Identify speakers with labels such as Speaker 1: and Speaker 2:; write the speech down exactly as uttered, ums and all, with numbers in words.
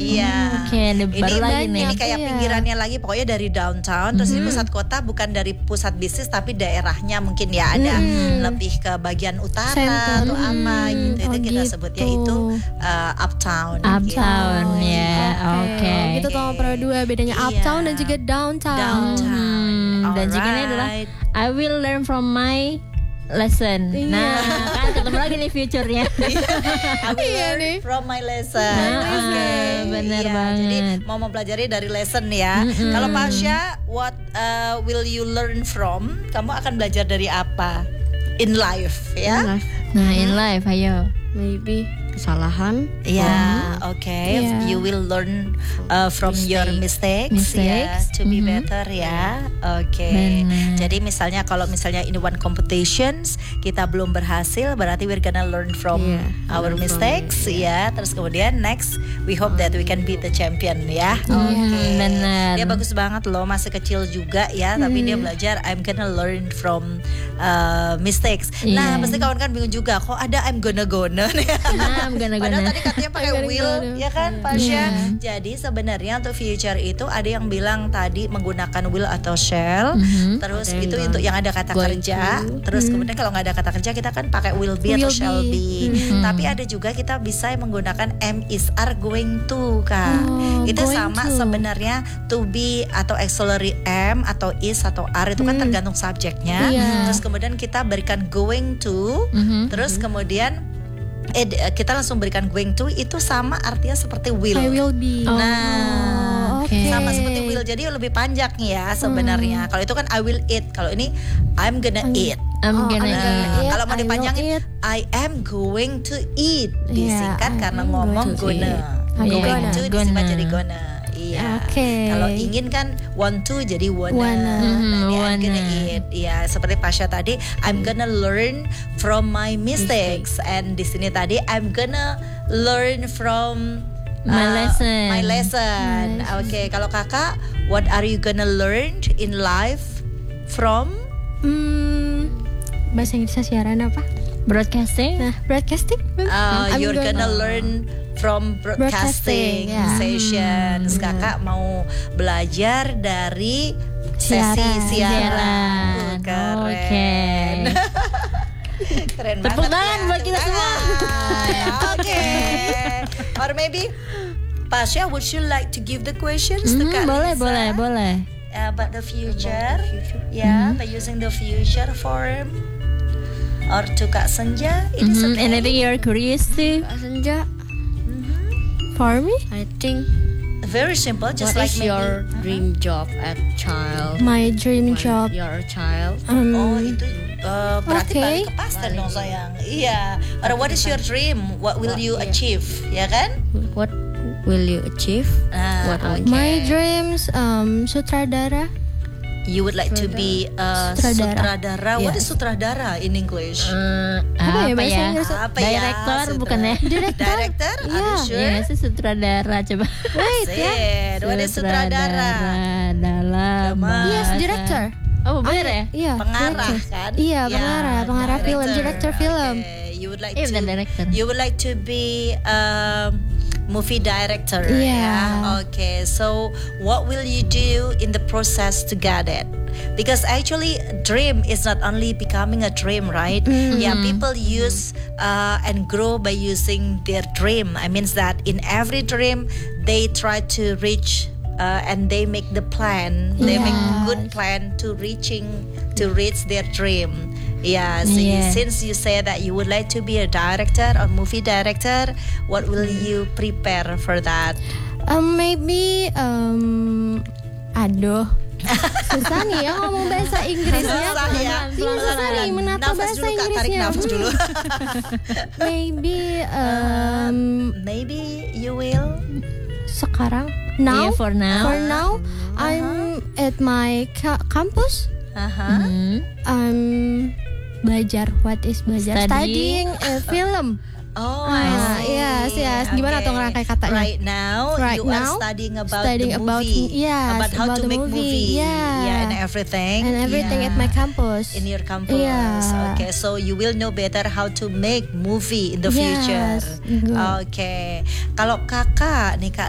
Speaker 1: Iya.
Speaker 2: Oke, ada
Speaker 1: Ini
Speaker 2: baru lagi nih.
Speaker 1: Ini kayak
Speaker 3: Iya.
Speaker 1: pinggirannya lagi, pokoknya dari downtown. Terus di pusat kota bukan dari pusat bisnis, tapi daerahnya mungkin ya ada lebih ke bagian utara
Speaker 3: Center.
Speaker 1: atau apa gitu. Itu
Speaker 3: Oh,
Speaker 1: kita
Speaker 3: gitu.
Speaker 1: sebutnya itu uh, uptown.
Speaker 2: Uptown
Speaker 1: gitu.
Speaker 2: ya. Oke.
Speaker 3: Gitu tuh Pro dua bedanya
Speaker 1: Iya.
Speaker 3: uptown dan juga downtown.
Speaker 1: Downtown.
Speaker 2: Hmm, dan juga ini adalah
Speaker 1: Alright.
Speaker 2: I will learn from my lesson.
Speaker 3: Iya.
Speaker 2: Nah, kan ketemu lagi nih future-nya.
Speaker 1: I will
Speaker 3: Iya
Speaker 1: learn
Speaker 3: nih.
Speaker 1: from my lesson.
Speaker 2: Nah,
Speaker 1: Oke,
Speaker 2: bener
Speaker 1: iya,
Speaker 2: banget.
Speaker 1: Jadi mau mempelajari dari lesson ya. Kalau Pasha, what uh, will you learn from? Kamu akan belajar dari apa in life ya?
Speaker 3: Life.
Speaker 2: Nah, in life, ayo.
Speaker 3: Maybe kesalahan.
Speaker 1: Ya, oke.
Speaker 3: Iya.
Speaker 1: You will learn uh, from your mistakes, ya,
Speaker 2: Mistakes.
Speaker 1: to be
Speaker 2: Mhm.
Speaker 1: better ya. Oke.
Speaker 2: Benar.
Speaker 1: Jadi misalnya kalau misalnya in one competitions kita belum berhasil, berarti we're gonna learn from
Speaker 3: Iya,
Speaker 1: our
Speaker 3: learn from
Speaker 1: mistakes, ya. Terus kemudian next we hope that we can beat the champion ya. Oke.
Speaker 2: benar.
Speaker 1: Dia bagus banget loh, masih kecil juga ya, tapi dia belajar I'm gonna learn from uh, mistakes. Nah,
Speaker 2: Iya.
Speaker 1: pasti kawan kan bingung juga, kok ada I'm gonna gonna nih.
Speaker 2: Nah, I'm gonna
Speaker 1: Padahal
Speaker 2: gonna.
Speaker 1: tadi katanya pakai
Speaker 3: Gonna
Speaker 1: will,
Speaker 3: gonna.
Speaker 1: ya kan Pasha? Jadi sebenarnya untuk future itu ada yang bilang tadi menggunakan will atau shall.
Speaker 2: Mhm.
Speaker 1: Terus
Speaker 3: Ada yang
Speaker 1: itu
Speaker 3: going-
Speaker 1: untuk yang ada kata
Speaker 3: going
Speaker 1: kerja.
Speaker 3: to.
Speaker 1: Terus kemudian kalau nggak ada kata kerja kita kan pakai will be atau
Speaker 3: Will
Speaker 1: shall
Speaker 3: be.
Speaker 1: be. Tapi ada juga kita bisa menggunakan am, is, are, going to, Kak.
Speaker 3: Oh,
Speaker 1: Itu
Speaker 3: going
Speaker 1: sama
Speaker 3: to.
Speaker 1: sebenarnya to be atau auxiliary am atau is atau are itu kan tergantung subjeknya.
Speaker 3: Iya.
Speaker 1: Terus kemudian kita berikan going to.
Speaker 2: Mhm.
Speaker 1: Terus kemudian eh, d- kita langsung berikan going to, itu sama artinya seperti will.
Speaker 3: I will be.
Speaker 2: Oh.
Speaker 1: Nah,
Speaker 3: oke.
Speaker 1: sama seperti will, jadi lebih panjang ya sebenarnya. Kalau itu kan I will eat, kalau ini I'm gonna eat.
Speaker 2: I'm
Speaker 3: Oh,
Speaker 2: gonna
Speaker 3: I'm
Speaker 1: Nah,
Speaker 3: gonna eat,
Speaker 1: kalau mau
Speaker 3: I will
Speaker 1: dipanjangin
Speaker 3: eat.
Speaker 1: I am going to eat,
Speaker 3: Iya,
Speaker 1: disingkat
Speaker 3: I
Speaker 1: karena
Speaker 3: am
Speaker 1: ngomong
Speaker 3: going to
Speaker 1: gonna.
Speaker 3: eat. I'm
Speaker 1: Going
Speaker 3: gonna.
Speaker 1: to disingkat
Speaker 2: Gonna.
Speaker 1: jadi gonna. Iya.
Speaker 3: Oke.
Speaker 1: Kalau ingin kan want to jadi wanna.
Speaker 3: Wanna.
Speaker 1: Nah,
Speaker 2: Mhm,
Speaker 1: ini I'm
Speaker 2: wanna.
Speaker 1: gonna eat. Iya, seperti Pasha tadi, I'm gonna learn from my mistakes. And di sini tadi I'm gonna learn from
Speaker 2: My
Speaker 1: uh,
Speaker 2: lesson.
Speaker 1: My lesson. Oke, kalau kakak, what are you gonna learn in life from?
Speaker 3: Hmm, bahasa Inggrisnya siaran apa?
Speaker 2: broadcasting.
Speaker 3: Nah, broadcasting.
Speaker 1: Uh,
Speaker 3: I'm
Speaker 1: you're
Speaker 3: gonna-
Speaker 1: gonna learn from broadcasting,
Speaker 3: Broadcasting, ya.
Speaker 1: sessions. Kakak mau belajar dari sesi
Speaker 3: Siaran.
Speaker 1: siaran.
Speaker 2: Siaran.
Speaker 1: Uh, keren.
Speaker 2: Oke.
Speaker 1: Keren
Speaker 2: Tepuk
Speaker 1: banget
Speaker 2: tangan
Speaker 1: ya.
Speaker 2: buat kita
Speaker 1: Tepuk
Speaker 2: semua.
Speaker 1: tangan. Oke. Or maybe Pasha, would you like to give the questions to
Speaker 2: Mhm,
Speaker 1: Kak
Speaker 2: boleh,
Speaker 1: Lisa?
Speaker 2: boleh, boleh.
Speaker 1: About the future, yeah, by using the future form. Or to Kak Senja, it is
Speaker 2: Mhm,
Speaker 1: okay.
Speaker 2: anything you're curious to?
Speaker 3: Senja. For me,
Speaker 4: I think
Speaker 1: Very simple, just
Speaker 4: what
Speaker 1: like
Speaker 4: is
Speaker 1: maybe-
Speaker 4: your dream job at child?
Speaker 3: my dream
Speaker 4: When
Speaker 3: job.
Speaker 4: you're a child.
Speaker 3: Um,
Speaker 1: Oh itu uh, berarti
Speaker 3: Oke.
Speaker 1: balik ke past dong sayang. Iya. Or what is your dream? What will you achieve? Ya kan?
Speaker 4: What will you achieve?
Speaker 1: Nah,
Speaker 4: What will
Speaker 1: oke.
Speaker 3: my dreams um sutradara.
Speaker 1: You would like to be a
Speaker 3: Sutradara.
Speaker 1: sutradara. What
Speaker 3: Yes.
Speaker 1: is sutradara in English?
Speaker 2: Eh,
Speaker 3: Apa ya
Speaker 2: apa
Speaker 3: bahasa
Speaker 2: ya?
Speaker 3: Inggris?
Speaker 1: Apa ya?
Speaker 2: Director
Speaker 1: Sutra-
Speaker 2: bukan ya?
Speaker 3: Director?
Speaker 1: Director? Are you
Speaker 3: Iya.
Speaker 1: sure?
Speaker 2: Iya sih sutradara coba.
Speaker 3: Wait ya.
Speaker 1: Sid, what is sutradara?
Speaker 2: dalam
Speaker 1: Come on.
Speaker 3: Yes,
Speaker 2: bahasa-
Speaker 3: director.
Speaker 2: Oh bener ya?
Speaker 3: Iya.
Speaker 1: Pengarah
Speaker 3: director.
Speaker 1: kan?
Speaker 3: Iya,
Speaker 1: Ya,
Speaker 3: pengarah, pengarah film, director film.
Speaker 1: Okay. You would like
Speaker 2: Iya
Speaker 1: to
Speaker 2: bener director.
Speaker 1: You would like to be a movie director.
Speaker 3: Yeah.
Speaker 1: Yeah. Okay. So what will you do in the process to get it? Because actually, dream is not only becoming a dream, right? Yeah, people use uh, and grow by using their dream. I mean that in every dream, they try to reach uh, and they make the plan. They make good plan to reaching to reach their dream. Yeah, so you,
Speaker 2: Yeah.
Speaker 1: since you say that you would like to be a director or movie director, what will you prepare for that?
Speaker 3: Um, maybe um aduh. Susah nih ya ngomong bahasa Inggrisnya.
Speaker 1: Susah ya.
Speaker 3: Susah nih menata
Speaker 1: Nafas
Speaker 3: bahasa
Speaker 1: dulu Kak, tarik
Speaker 3: Inggrisnya.
Speaker 1: nafas dulu.
Speaker 3: Maybe um
Speaker 1: Maybe you will.
Speaker 3: sekarang now
Speaker 2: Iya, for now.
Speaker 3: for now I'm at my ca- campus.
Speaker 1: Aha.
Speaker 2: Hmm.
Speaker 3: I'm belajar what is belajar
Speaker 2: Studying.
Speaker 3: studying uh, film.
Speaker 1: Oh,
Speaker 3: Ah,
Speaker 1: I see.
Speaker 3: yes, yes. Gimana tuh ngerangkai katanya?
Speaker 1: Right now,
Speaker 3: Right
Speaker 1: you
Speaker 3: now,
Speaker 1: are studying about
Speaker 3: studying
Speaker 1: the
Speaker 3: about-
Speaker 1: movie,
Speaker 3: yes,
Speaker 1: about how
Speaker 3: about
Speaker 1: to
Speaker 3: the
Speaker 1: make
Speaker 3: movie.
Speaker 1: movie,
Speaker 3: Yeah.
Speaker 1: and everything,
Speaker 3: And everything
Speaker 1: Yeah.
Speaker 3: at my campus.
Speaker 1: In your campus,
Speaker 3: Yeah.
Speaker 1: okay. So you will know better how to make movie in the
Speaker 3: Yes,
Speaker 1: future.
Speaker 3: good.
Speaker 1: Okay. Kalau kakak nih Kak